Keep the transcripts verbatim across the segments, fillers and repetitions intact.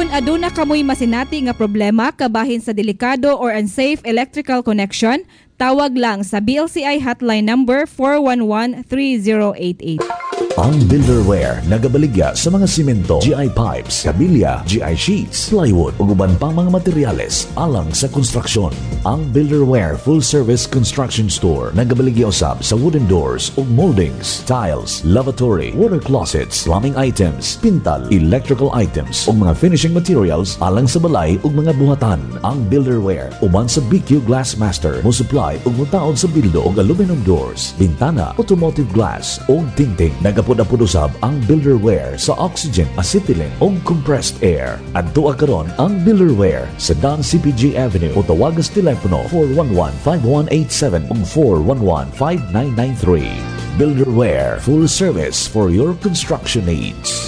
Kung aduna kamoy masinati nga problema kabahin sa delikado or unsafe electrical connection, tawag lang sa B L C I hotline number four one one, three zero eight eight. Ang Builderware nagabaligya sa mga simento, G I pipes, kabilya, G I sheets, plywood ug uban pang mga materyales alang sa konstruksyon. Ang Builderware Full Service Construction Store nagabaligya usab sa wooden doors ug moldings, tiles, lavatory, water closets, plumbing items, pintal, electrical items ug mga finishing materials alang sa balay ug mga buhatan. Ang Builderware uban sa B Q Glassmaster mo supply ug mutaod sa bildo ug aluminum doors, bintana, automotive glass ug tingting. Nagapod-apod usab ang Builderware sa oxygen, acetylene ug compressed air. Adto karon ang Builderware sa Don C P G Avenue o tawagan sa telepono four one one, five one eight seven ug four one one, five nine nine three. Builderware, full service for your construction needs.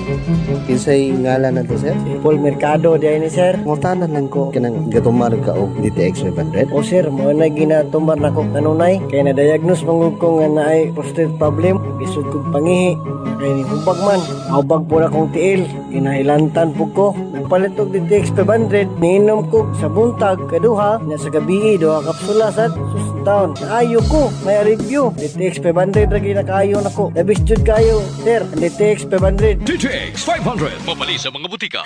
Kinsay ngalan na to, sir? Paul Mercado diay ni sir. Mutanan lang ko kanang gatumar ka og D T X five hundred. O sir, mo na ginatumar na ko kanunay kay na diagnose mangud ko nga naay prostate problem, isod kog pangihi. Kay ni hubag man, hubag po na kong tiil, kinailantan po ko. Nagpalit og D T X five hundred, niinom ko sa buntag kaduha, na sa gabi duha kapsula sad sustaon. Ayo ko, may review. D T X five hundred lagi na kayo na ko. Labis jud kayo, sir. D T X five hundred. D T X five hundred. Mabali sa mga butika.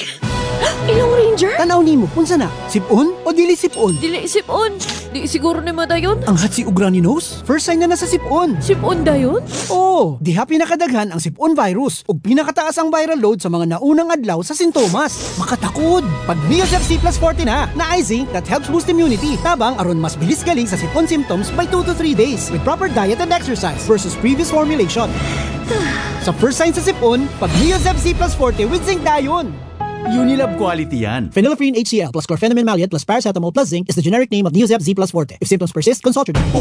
Ilang Ranger? Tanaw nimo, unsa na? Sipon o dili sipon? Dili sipon. Di siguro ni madayon. Ang hatsi ug runny nose? First sign na na sa sipon. Sipon dayon? Oo, diha pinakadaghan ang sipon virus ug pinakataas ang viral load sa mga naunang adlaw sa sintomas. Makatakod. Pag Neosep C plus forty na, na zinc that helps boost immunity. Tabang aron mas bilis galing sa sipon symptoms by two to three days with proper diet and exercise versus previous formulation. Sa first sign sa sipon, pag Neosep C plus forty with zinc dayon. Unilab quality yan. Phenylephrine H C L plus chlorpheniramine maleate plus paracetamol plus zinc is the generic name of Neosep Z plus forte. If symptoms persist, consult your doctor.